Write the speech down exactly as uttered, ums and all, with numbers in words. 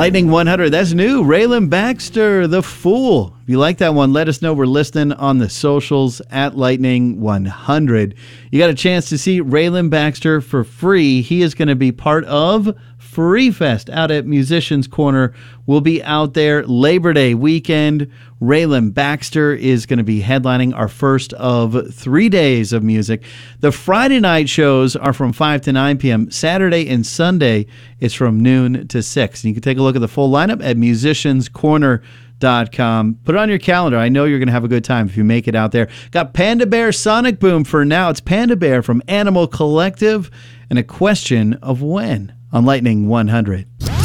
Lightning one hundred, that's new. Raylan Baxter, The Fool. If you like that one, let us know. We're listening on the socials at Lightning one hundred. You got a chance to see Raylan Baxter for free. He is going to be part of Free Fest out at Musicians Corner. We'll be out there Labor Day weekend. Raylan Baxter is going to be headlining our first of three days of music. The Friday night shows are from five to nine p.m. Saturday and Sunday, it's from noon to six. And you can take a look at the full lineup at musicians corner dot com. Put it on your calendar. I know you're going to have a good time if you make it out there. Got Panda Bear Sonic Boom for now. It's Panda Bear from Animal Collective and a question of when on Lightning one hundred.